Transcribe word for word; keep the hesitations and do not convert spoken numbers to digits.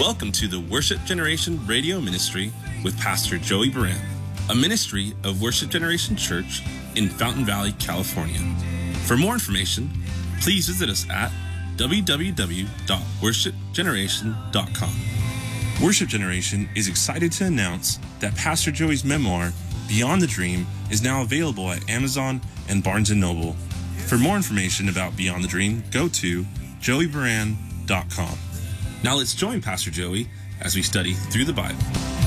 Welcome to the Worship Generation Radio Ministry with Pastor Joey Baran, a ministry of Worship Generation Church in Fountain Valley, California. For more information, please visit us at w w w dot worship generation dot com. Worship Generation is excited to announce that Pastor Joey's memoir, Beyond the Dream, is now available at Amazon and Barnes and Noble. For more information about Beyond the Dream, go to joey baran dot com. Now let's join Pastor Joey as we study through the Bible.